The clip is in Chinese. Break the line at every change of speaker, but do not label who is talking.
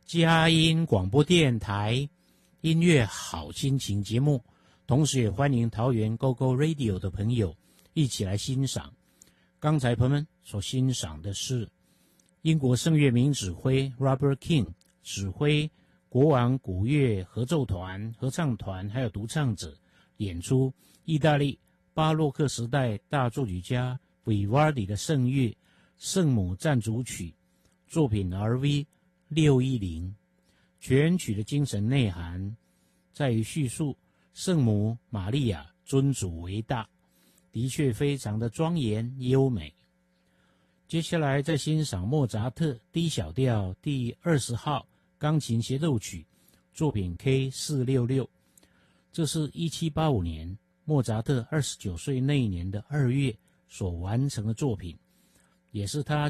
佳音广播电台音乐好心情节目，同时也欢迎桃园 GoGo Radio 的朋友一起来欣赏。刚才朋友们所欣赏的是英国圣乐名指挥 Robert King 指挥国王古乐合奏团、合唱团还有独唱者演出意大利巴洛克时代大作曲家维瓦第的圣乐圣母赞主曲作品 RV610。全曲的精神内涵在于叙述圣母玛利亚尊主为大，的确非常的庄严优美。接下来再欣赏莫扎特 D 小调第20号钢琴协奏曲作品 K466， 这是1785年莫扎特29岁那一年的2月所完成的作品，也是他